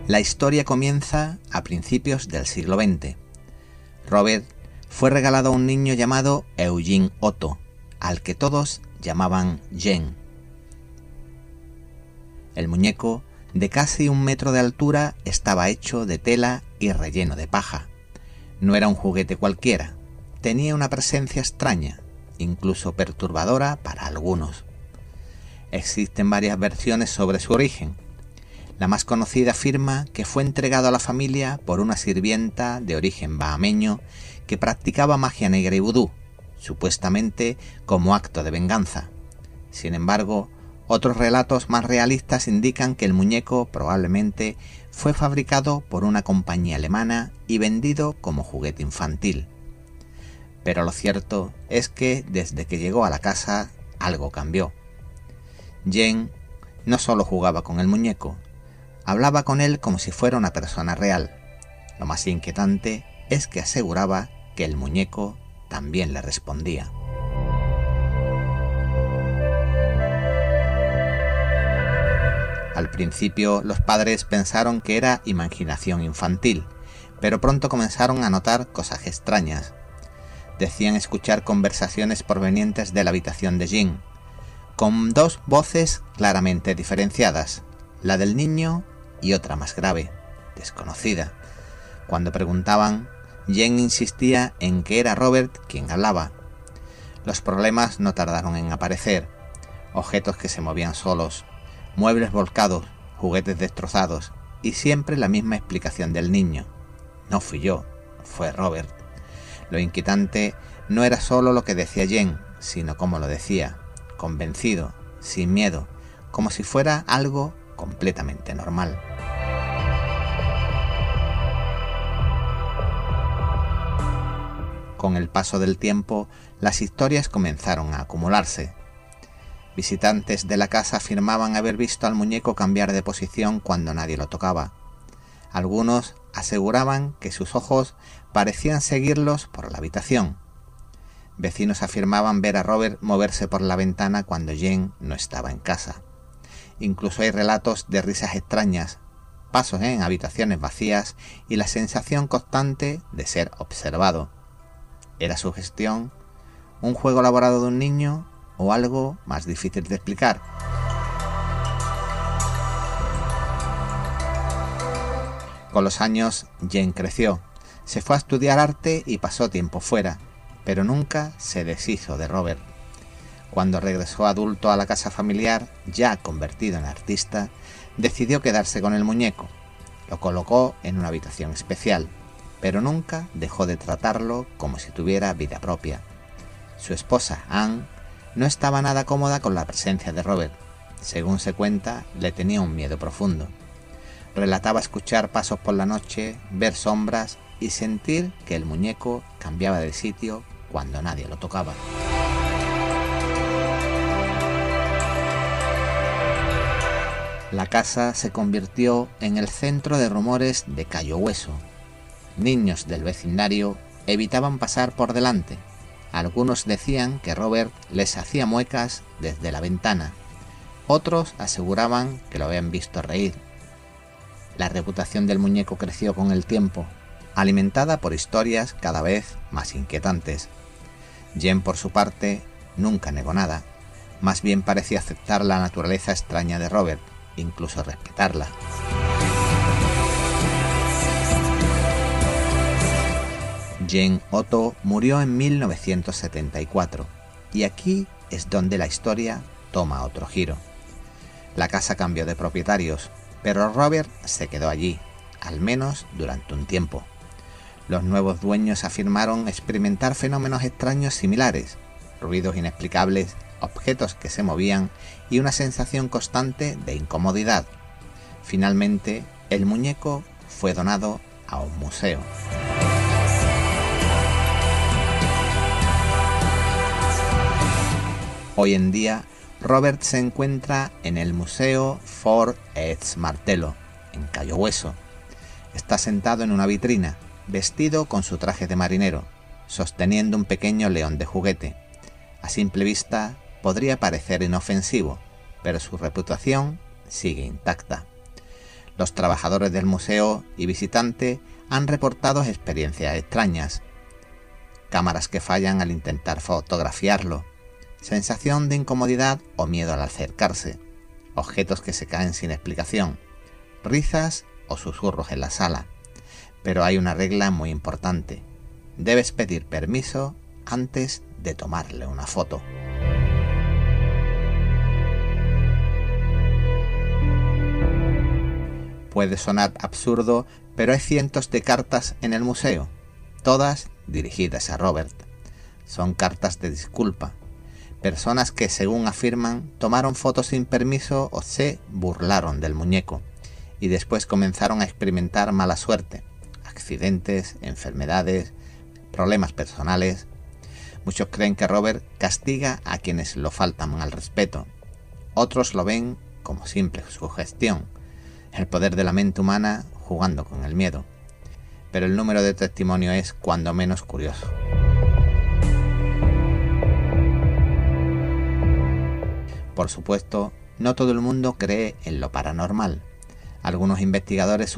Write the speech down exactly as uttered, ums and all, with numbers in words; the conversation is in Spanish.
La historia comienza a principios del siglo veinte. Robert fue regalado a un niño llamado Eugene Otto, al que todos llamaban Jean. El muñeco, de casi un metro de altura, estaba hecho de tela y relleno de paja. No era un juguete cualquiera, tenía una presencia extraña, incluso perturbadora para algunos. Existen varias versiones sobre su origen. La más conocida afirma que fue entregado a la familia por una sirvienta de origen bahameño que practicaba magia negra y vudú, supuestamente como acto de venganza. Sin embargo, otros relatos más realistas indican que el muñeco probablemente fue fabricado por una compañía alemana y vendido como juguete infantil. Pero lo cierto es que desde que llegó a la casa algo cambió. Jean no solo jugaba con el muñeco, hablaba con él como si fuera una persona real. Lo más inquietante es que aseguraba que el muñeco también le respondía. Al principio los padres pensaron que era imaginación infantil, pero pronto comenzaron a notar cosas extrañas. Decían escuchar conversaciones provenientes de la habitación de Jean, con dos voces claramente diferenciadas, la del niño y otra más grave, desconocida. Cuando preguntaban, Jean insistía en que era Robert quien hablaba. Los problemas no tardaron en aparecer: objetos que se movían solos, muebles volcados, juguetes destrozados y siempre la misma explicación del niño: no fui yo, fue Robert. Lo inquietante no era solo lo que decía Jean, sino cómo lo decía, convencido, sin miedo, como si fuera algo completamente normal. Con el paso del tiempo, las historias comenzaron a acumularse. Visitantes de la casa afirmaban haber visto al muñeco cambiar de posición cuando nadie lo tocaba. Algunos aseguraban que sus ojos parecían seguirlos por la habitación. Vecinos afirmaban ver a Robert moverse por la ventana cuando Jean no estaba en casa. Incluso hay relatos de risas extrañas, pasos en habitaciones vacías y la sensación constante de ser observado. ¿Era sugestión? ¿Un juego elaborado de un niño? ¿O algo más difícil de explicar? Con los años, Jean creció, se fue a estudiar arte y pasó tiempo fuera, pero nunca se deshizo de Robert. Cuando regresó adulto a la casa familiar, ya convertido en artista, decidió quedarse con el muñeco. Lo colocó en una habitación especial, pero nunca dejó de tratarlo como si tuviera vida propia. Su esposa, Anne, no estaba nada cómoda con la presencia de Robert. Según se cuenta, le tenía un miedo profundo. Relataba escuchar pasos por la noche, ver sombras y sentir que el muñeco cambiaba de sitio cuando nadie lo tocaba. La casa se convirtió en el centro de rumores de Cayo Hueso. Niños del vecindario evitaban pasar por delante. Algunos decían que Robert les hacía muecas desde la ventana. Otros aseguraban que lo habían visto reír. La reputación del muñeco creció con el tiempo, alimentada por historias cada vez más inquietantes. Jean, por su parte, nunca negó nada. Más bien parecía aceptar la naturaleza extraña de Robert, incluso respetarla. Jean Otto murió en mil novecientos setenta y cuatro, y aquí es donde la historia toma otro giro. La casa cambió de propietarios, pero Robert se quedó allí, al menos durante un tiempo. Los nuevos dueños afirmaron experimentar fenómenos extraños similares, ruidos inexplicables, objetos que se movían y una sensación constante de incomodidad. Finalmente, el muñeco fue donado a un museo. Hoy en día, Robert se encuentra en el Museo Fort East Martello, en Cayo Hueso. Está sentado en una vitrina, vestido con su traje de marinero, sosteniendo un pequeño león de juguete. A simple vista podría parecer inofensivo, pero su reputación sigue intacta. Los trabajadores del museo y visitantes han reportado experiencias extrañas. Cámaras que fallan al intentar fotografiarlo, sensación de incomodidad o miedo al acercarse, objetos que se caen sin explicación, risas o susurros en la sala. Pero hay una regla muy importante: debes pedir permiso antes de tomarle una foto. Puede sonar absurdo, pero hay cientos de cartas en el museo, todas dirigidas a Robert. Son cartas de disculpa. Personas que, según afirman, tomaron fotos sin permiso o se burlaron del muñeco y después comenzaron a experimentar mala suerte, accidentes, enfermedades, problemas personales. Muchos creen que Robert castiga a quienes lo faltan al respeto. Otros lo ven como simple sugestión, el poder de la mente humana jugando con el miedo. Pero el número de testimonios es cuando menos curioso. Por supuesto, no todo el mundo cree en lo paranormal. Algunos investigadores